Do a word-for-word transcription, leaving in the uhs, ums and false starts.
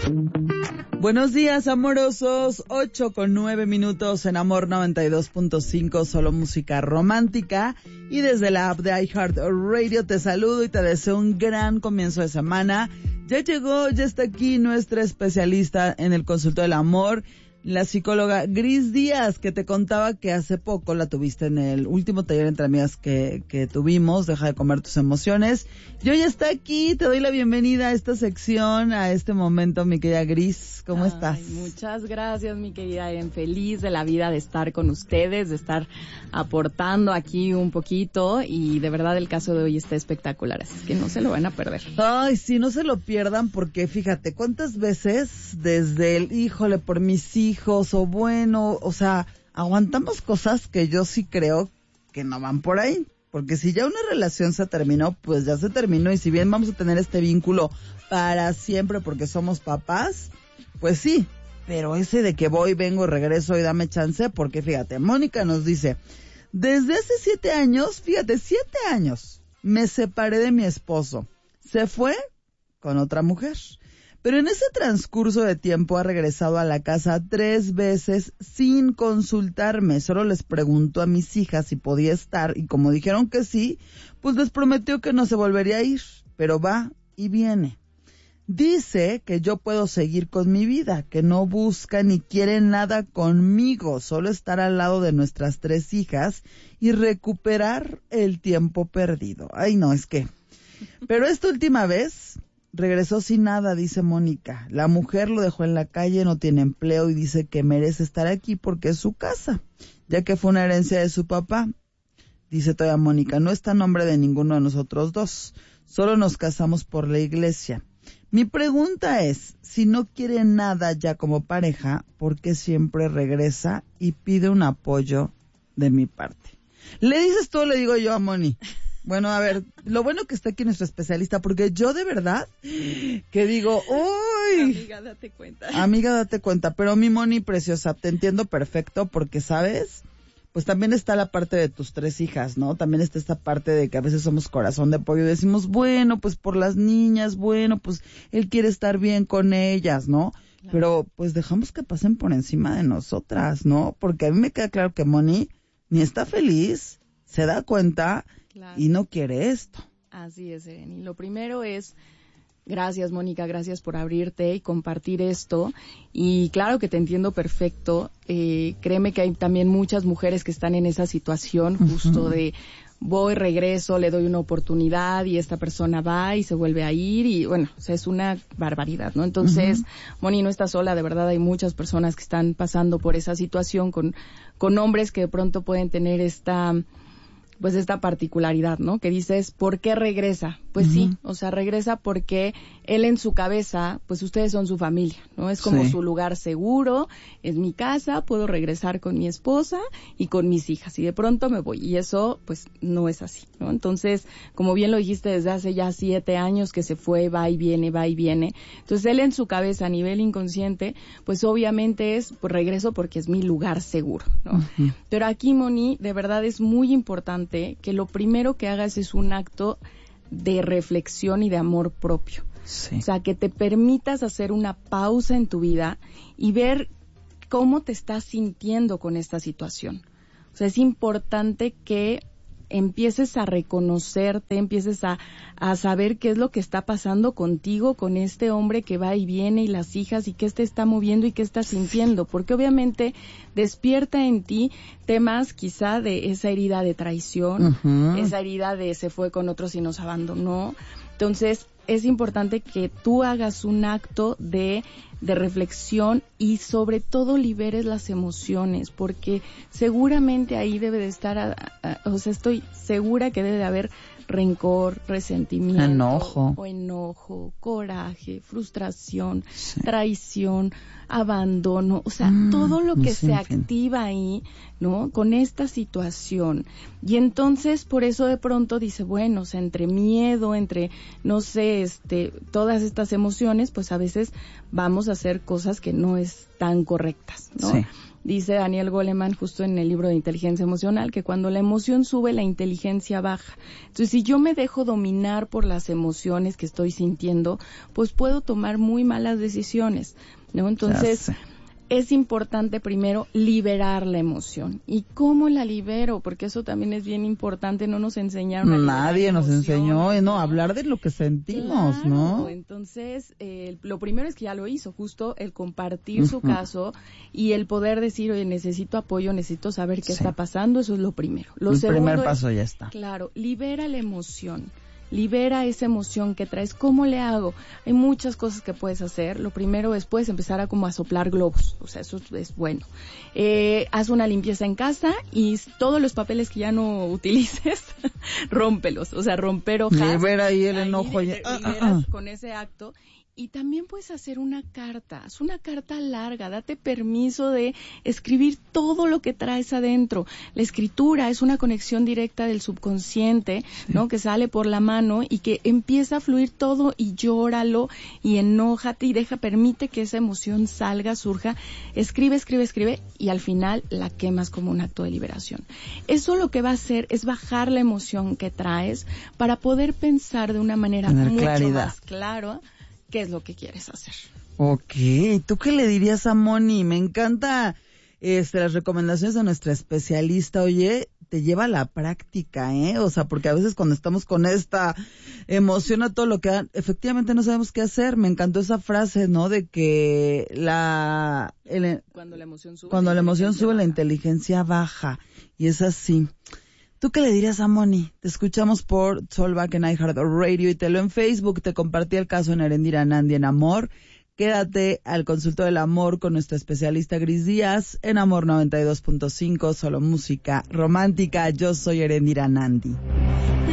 Buenos días, amorosos. Ocho con nueve minutos en Amor noventa y dos punto cinco, solo música romántica. Y desde la app de iHeartRadio te saludo y te deseo un gran comienzo de semana. Ya llegó, ya está aquí nuestra especialista en el consultorio del amor, la psicóloga Gris Díaz, que te contaba que hace poco la tuviste en el último taller entre amigas que, que tuvimos, Deja de comer tus emociones. Y hoy está aquí, te doy la bienvenida a esta sección, a este momento, mi querida Gris. ¿Cómo Ay, estás? Muchas gracias, mi querida Eren. Feliz de la vida de estar con ustedes, de estar aportando aquí un poquito, y de verdad el caso de hoy está espectacular, así que no se lo van a perder. Ay, sí, no se lo pierdan, porque fíjate, cuántas veces desde el, híjole, por mis hijos, o bueno, o sea, aguantamos cosas que yo sí creo que no van por ahí. Porque si ya una relación se terminó, pues ya se terminó, y si bien vamos a tener este vínculo para siempre porque somos papás, pues sí, pero ese de que voy, vengo, regreso y dame chance, porque fíjate, Mónica nos dice, desde hace siete años, fíjate, siete años, me separé de mi esposo, se fue con otra mujer, pero en ese transcurso de tiempo ha regresado a la casa tres veces sin consultarme. Solo les preguntó a mis hijas si podía estar, y como dijeron que sí, pues les prometió que no se volvería a ir, pero va y viene. Dice que yo puedo seguir con mi vida, que no busca ni quiere nada conmigo, solo estar al lado de nuestras tres hijas y recuperar el tiempo perdido. Ay, no, es que... Pero esta última vez... regresó sin nada, dice Mónica. La mujer lo dejó en la calle, no tiene empleo y dice que merece estar aquí porque es su casa, ya que fue una herencia de su papá. Dice todavía Mónica, no está a nombre de ninguno de nosotros dos, solo nos casamos por la iglesia. Mi pregunta es, si no quiere nada ya como pareja, ¿por qué siempre regresa y pide un apoyo de mi parte? ¿Le dices tú o le digo yo a Moni? Bueno, a ver, lo bueno que está aquí nuestro especialista, porque yo de verdad que digo, uy. Amiga, date cuenta. Amiga, date cuenta, pero mi Moni preciosa, te entiendo perfecto, porque, ¿sabes? Pues también está la parte de tus tres hijas, ¿no? También está esta parte de que a veces somos corazón de pollo y decimos, bueno, pues por las niñas, bueno, pues él quiere estar bien con ellas, ¿no? Claro. Pero pues dejamos que pasen por encima de nosotras, ¿no? Porque a mí me queda claro que Moni ni está feliz, se da cuenta... Claro. Y no quiere esto. Así es, Eren. Y lo primero es, gracias, Mónica, gracias por abrirte y compartir esto. Y claro que te entiendo perfecto. Eh, créeme que hay también muchas mujeres que están en esa situación, justo uh-huh. de voy, regreso, le doy una oportunidad y esta persona va y se vuelve a ir. Y bueno, o sea, es una barbaridad, ¿no? Entonces, uh-huh. Moni no está sola, de verdad hay muchas personas que están pasando por esa situación con, con hombres que de pronto pueden tener esta... pues esta particularidad, ¿no? Que dices, ¿por qué regresa? Pues uh-huh. sí, o sea, regresa porque él en su cabeza, pues ustedes son su familia, ¿no? Es como sí. su lugar seguro, es mi casa, puedo regresar con mi esposa y con mis hijas, y de pronto me voy, y eso, pues, no es así, ¿no? Entonces, como bien lo dijiste, desde hace ya siete años que se fue, va y viene, va y viene, entonces él en su cabeza, a nivel inconsciente, pues obviamente es, pues regreso porque es mi lugar seguro, ¿no? Uh-huh. Pero aquí, Moni, de verdad es muy importante que lo primero que hagas es un acto de reflexión y de amor propio. Sí. O sea, que te permitas hacer una pausa en tu vida y ver cómo te estás sintiendo con esta situación. O sea, es importante que empieces a reconocerte, empieces a, a saber qué es lo que está pasando contigo, con este hombre que va y viene y las hijas, y qué te está moviendo y qué estás sintiendo, porque obviamente despierta en ti temas quizá de esa herida de traición, uh-huh. esa herida de se fue con otros y nos abandonó. Entonces es importante que tú hagas un acto de, de reflexión y sobre todo liberes las emociones, porque seguramente ahí debe de estar, a, a, o sea, estoy segura que debe de haber rencor, resentimiento, enojo, o enojo, coraje, frustración, sí. traición, abandono, o sea, mm, todo lo que se activa ahí, ¿no? Con esta situación. Y entonces, por eso de pronto dice, bueno, o sea, entre miedo, entre, no sé, este, todas estas emociones, pues a veces vamos a hacer cosas que no están correctas, ¿no? Sí. Dice Daniel Goleman justo en el libro de Inteligencia Emocional que cuando la emoción sube, la inteligencia baja. Entonces, si yo me dejo dominar por las emociones que estoy sintiendo, pues puedo tomar muy malas decisiones, ¿no? Entonces, es importante primero liberar la emoción. ¿Y cómo la libero? Porque eso también es bien importante, no nos enseñaron a Nadie nos enseñó, ¿no? no, hablar de lo que sentimos, claro, ¿no? Entonces, eh, lo primero es que ya lo hizo, justo el compartir uh-huh. su caso y el poder decir, oye, necesito apoyo, necesito saber qué sí. está pasando, eso es lo primero. Lo el segundo primer paso es, ya está. Claro, libera la emoción. Libera esa emoción que traes. ¿Cómo le hago? Hay muchas cosas que puedes hacer. Lo primero es, puedes empezar a como a soplar globos. O sea, eso es bueno. Eh, haz una limpieza en casa y todos los papeles que ya no utilices, rómpelos. O sea, romper hojas. Libera ahí el ahí enojo. Liberas ah, ah, ah. con ese acto. Y también puedes hacer una carta, haz una carta larga, date permiso de escribir todo lo que traes adentro. La escritura es una conexión directa del subconsciente, sí. ¿no? Que sale por la mano y que empieza a fluir todo y llóralo y enójate y deja, permite que esa emoción salga, surja. Escribe, escribe, escribe y al final la quemas como un acto de liberación. Eso lo que va a hacer es bajar la emoción que traes para poder pensar de una manera Tener mucho claridad. más clara qué es lo que quieres hacer. Ok, ¿tú qué le dirías a Moni? Me encanta este, las recomendaciones de nuestra especialista. Oye, te lleva a la práctica, ¿eh? O sea, porque a veces cuando estamos con esta emoción a todo lo que da, efectivamente no sabemos qué hacer. Me encantó esa frase, ¿no? De que la... El, cuando la emoción sube, cuando la, la emoción sube baja. la inteligencia baja. Y es así. ¿Tú qué le dirías a Moni? Te escuchamos por Soulback en iHeartRadio y te lo en Facebook. Te compartí el caso en Erendira Nandi en Amor. Quédate al consultorio del amor con nuestra especialista Gris Díaz en Amor noventa y dos punto cinco, solo música romántica. Yo soy Erendira Nandi.